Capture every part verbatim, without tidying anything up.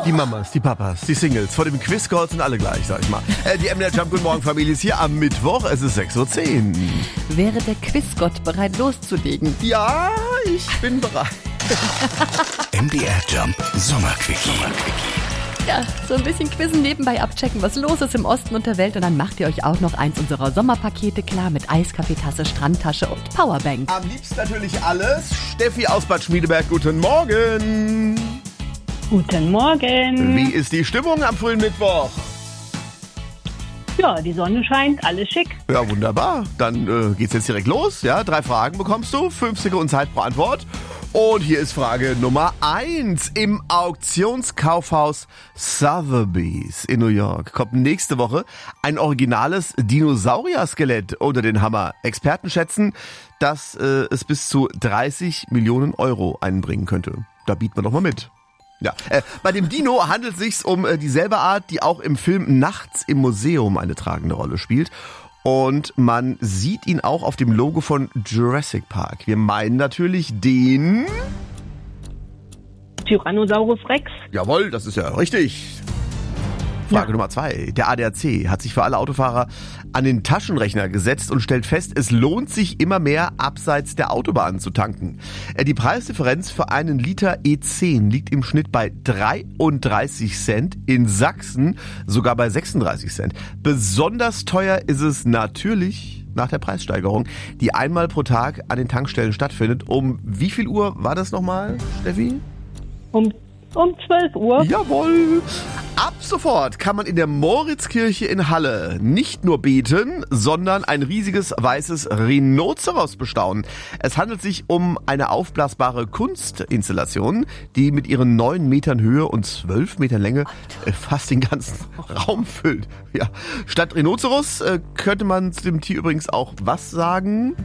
Die Mamas, die Papas, die Singles, vor dem Quizcall sind alle gleich, sag ich mal. Äh, die M D R Jump Guten Morgen Familie ist hier am Mittwoch, es ist sechs Uhr zehn. Wäre der Quizgott bereit loszulegen? Ja, ich bin bereit. M D R Jump Sommerquickie. Ja, so ein bisschen Quizzen nebenbei abchecken, was los ist im Osten und der Welt. Und dann macht ihr euch auch noch eins unserer Sommerpakete klar mit Eiskaffeetasse, Strandtasche und Powerbank. Am liebsten natürlich alles. Steffi aus Bad Schmiedeberg, guten Morgen. Guten Morgen. Wie ist die Stimmung am frühen Mittwoch? Ja, die Sonne scheint, alles schick. Ja, wunderbar. Dann äh, geht's jetzt direkt los. Ja, drei Fragen bekommst du, fünf Sekunden Zeit pro Antwort. Und hier ist Frage Nummer eins. Im Auktionskaufhaus Sotheby's in New York kommt nächste Woche ein originales Dinosaurier-Skelett unter den Hammer. Experten schätzen, dass äh, es bis zu dreißig Millionen Euro einbringen könnte. Da bieten wir doch mal mit. Ja, äh, bei dem Dino handelt es sich um äh, dieselbe Art, die auch im Film Nachts im Museum eine tragende Rolle spielt. Und man sieht ihn auch auf dem Logo von Jurassic Park. Wir meinen natürlich den... Tyrannosaurus Rex. Jawohl, das ist ja richtig. Frage ja. Nummer zwei. Der A D A C hat sich für alle Autofahrer an den Taschenrechner gesetzt und stellt fest, es lohnt sich immer mehr, abseits der Autobahn zu tanken. Die Preisdifferenz für einen Liter E zehn liegt im Schnitt bei dreiunddreißig Cent, in Sachsen sogar bei sechsunddreißig Cent. Besonders teuer ist es natürlich nach der Preissteigerung, die einmal pro Tag an den Tankstellen stattfindet. Um wie viel Uhr war das nochmal, Steffi? Um, um zwölf Uhr. Jawohl. Ab sofort kann man in der Moritzkirche in Halle nicht nur beten, sondern ein riesiges weißes Rhinoceros bestaunen. Es handelt sich um eine aufblasbare Kunstinstallation, die mit ihren neun Metern Höhe und zwölf Metern Länge fast den ganzen Raum füllt. Ja. Statt Rhinoceros äh, könnte man zu dem Tier übrigens auch was sagen?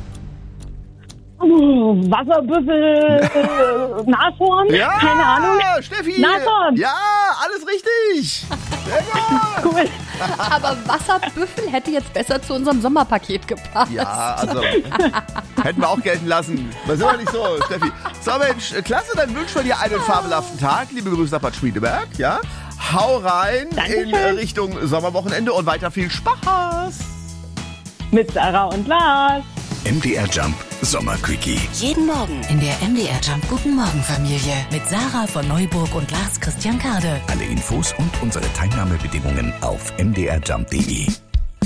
Uh, Wasserbüffel, äh, Nashorn? Ja, keine Ahnung. Steffi! Nashorn! Ja, alles richtig! Sehr gut! Cool. Aber Wasserbüffel hätte jetzt besser zu unserem Sommerpaket gepasst. Ja, also hätten wir auch gelten lassen. Wir sind aber nicht so, Steffi. So Mensch, klasse, dann wünschen wir dir einen fabelhaften Tag. Liebe Grüße nach Bad Schmiedeberg, ja? Hau rein Dankeschön. in Richtung Sommerwochenende und weiter viel Spaß! Mit Sarah und Lars. M D R Jump Sommerquickie. Jeden Morgen in der M D R Jump Guten Morgen Familie mit Sarah von Neuburg und Lars Christian Kade. Alle Infos und unsere Teilnahmebedingungen auf m d r jump punkt d e.